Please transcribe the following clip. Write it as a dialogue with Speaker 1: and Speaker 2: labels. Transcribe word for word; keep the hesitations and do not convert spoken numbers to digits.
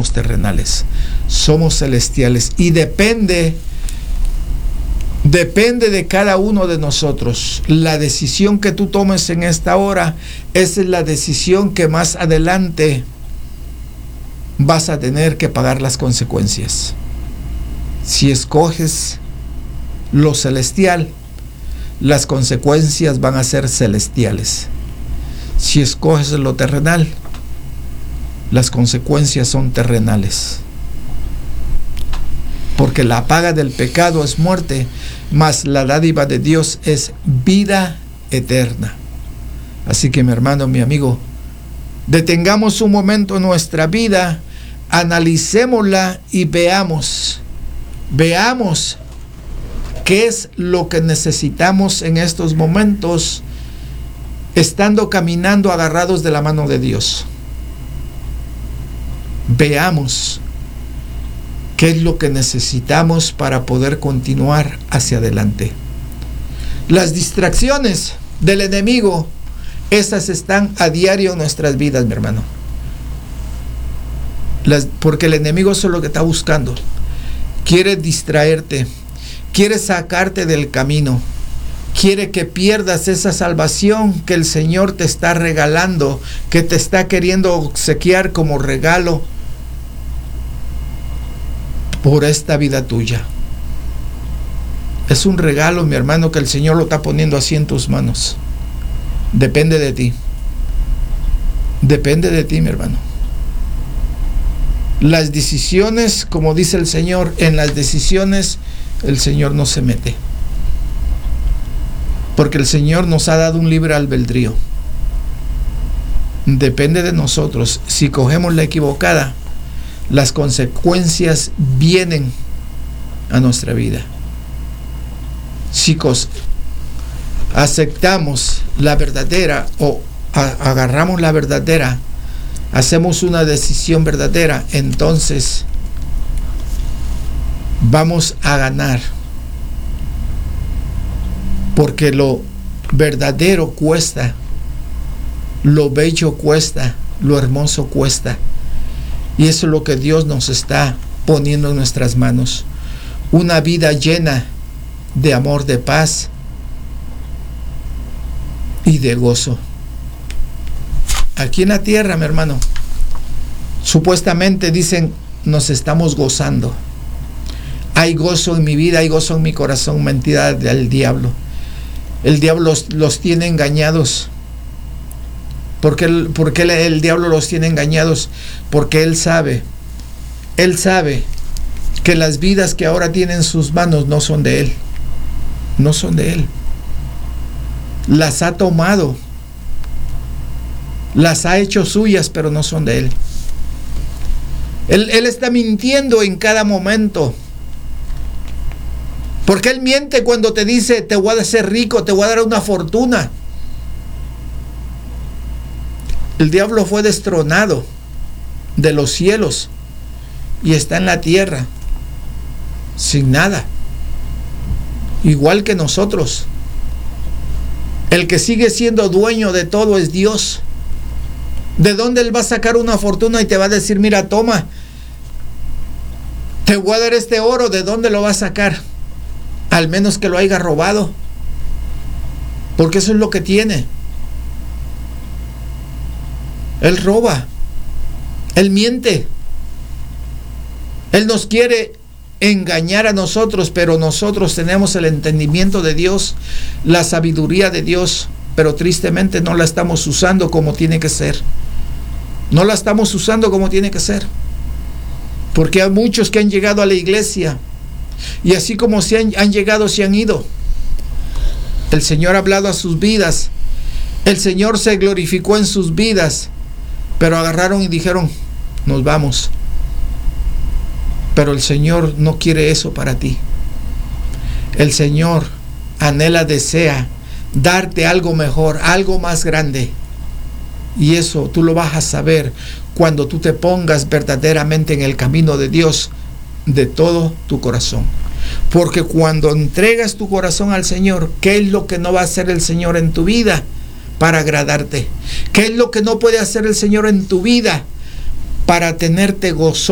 Speaker 1: somos terrenales, somos celestiales, y depende, depende de cada uno de nosotros. La decisión que tú tomes en esta hora, esa es la decisión que más adelante vas a tener que pagar las consecuencias. Si escoges lo celestial, las consecuencias van a ser celestiales. Si escoges lo terrenal, las consecuencias son terrenales. Porque la paga del pecado es muerte, mas la dádiva de Dios es vida eterna. Así que, mi hermano, mi amigo, detengamos un momento nuestra vida, analicémosla y veamos, veamos qué es lo que necesitamos en estos momentos, estando caminando agarrados de la mano de Dios. Veamos qué es lo que necesitamos para poder continuar hacia adelante. Las distracciones del enemigo, esas están a diario en nuestras vidas, mi hermano. Las, porque el enemigo eso es lo que está buscando. Quiere distraerte, quiere sacarte del camino, quiere que pierdas esa salvación que el Señor te está regalando, que te está queriendo obsequiar como regalo por esta vida tuya. Es un regalo, mi hermano, que el Señor lo está poniendo así en tus manos. Depende de ti. Depende de ti, mi hermano. Las decisiones, como dice el Señor, en las decisiones el Señor no se mete. Porque el Señor nos ha dado un libre albedrío. Depende de nosotros. Si cogemos la equivocada, las consecuencias vienen a nuestra vida. Si aceptamos la verdadera o a, agarramos la verdadera, hacemos una decisión verdadera, entonces vamos a ganar. Porque lo verdadero cuesta, lo bello cuesta, lo hermoso cuesta. Y eso es lo que Dios nos está poniendo en nuestras manos. Una vida llena de amor, de paz y de gozo. Aquí en la tierra, mi hermano, supuestamente dicen, nos estamos gozando. Hay gozo en mi vida, hay gozo en mi corazón. Mentira del diablo. El diablo los, los tiene engañados. ¿Por qué, por qué el, el diablo los tiene engañados? Porque él sabe, él sabe que las vidas que ahora tiene en sus manos no son de él. No son de él. Las ha tomado. Las ha hecho suyas, pero no son de él. Él, él está mintiendo en cada momento. Porque él miente cuando te dice, te voy a hacer rico, te voy a dar una fortuna. El diablo fue destronado de los cielos y está en la tierra sin nada, igual que nosotros. El que sigue siendo dueño de todo es Dios. ¿De dónde él va a sacar una fortuna y te va a decir, mira, toma, te voy a dar este oro? ¿De dónde lo va a sacar? Al menos que lo haya robado, porque eso es lo que tiene. Él roba, él miente, él nos quiere engañar a nosotros, pero nosotros tenemos el entendimiento de Dios, la sabiduría de Dios, pero tristemente no la estamos usando como tiene que ser. No la estamos usando como tiene que ser, porque hay muchos que han llegado a la iglesia y así como se han, han llegado, se han ido. El Señor ha hablado a sus vidas, el Señor se glorificó en sus vidas, pero agarraron y dijeron, nos vamos. Pero el Señor no quiere eso para ti. El Señor anhela, desea darte algo mejor, algo más grande. Y eso tú lo vas a saber cuando tú te pongas verdaderamente en el camino de Dios de todo tu corazón. Porque cuando entregas tu corazón al Señor, ¿qué es lo que no va a hacer el Señor en tu vida para agradarte? ¿Qué es lo que no puede hacer el Señor en tu vida para tenerte gozoso?